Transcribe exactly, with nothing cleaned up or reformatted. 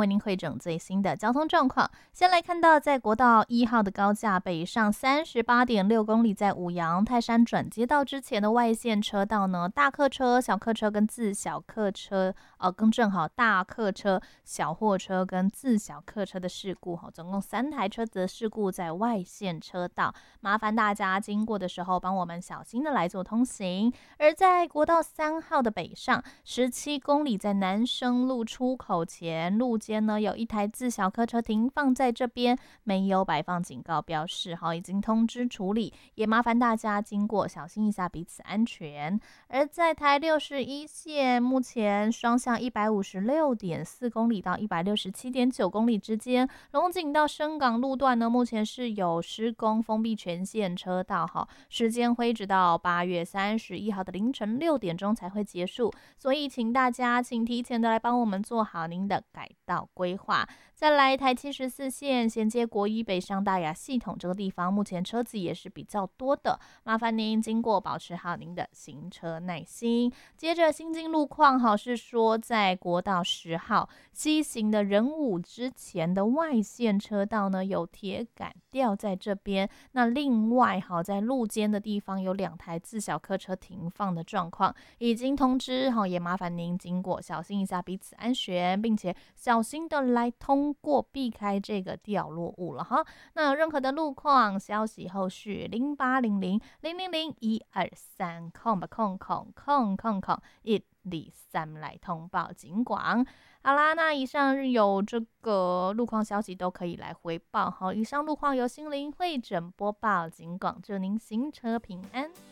为您汇整最新的交通状况。先来看到，在国道一号的高架北上三十八点六公里，在五羊泰山转接道之前的外线车道呢，大客车、小客车跟自小客车，呃，更正好，大客车、小货车跟自小客车的事故，总共三台车子的事故在外线车道，麻烦大家经过的时候，帮我们小心的来做通行。而在国道三号的北上十七公里，在南生路出口前路肩呢，有一台自小客车停放在这边，没有摆放警告标示，好，已经通知处理，也麻烦大家经过小心一下，彼此安全。而在台六十一线，目前双向一百五十六点四公里到一百六十七点九公里之间，龙井到深港路段呢，目前是有施工封闭全线车道，哈，时间会直到八月三十一号的凌晨六点钟才会结束，所以请大家请提前的来帮我们做好您的改道规划。再来台七十四线衔接国一北上大雅系统这个地方，目前车子也是比较多的，麻烦您经过保持好您的行车耐心。接着新进路况，好是说在国道十号西行的仁武之前的外线车道呢，有铁杆吊在这边，那另外好在路肩的地方有两台自小客车停放的状况，已经通知，也麻烦您经过小心一下，彼此安全，并且小心的来通过，避开这个掉落物了哈。那有任何的路况消息，后续零八零零零零零一二三空吧空空空空空一二三来通报警广。好啦，那以上有这个路况消息都可以来回报。好，以上路况由心灵会诊播报警广，祝您行车平安。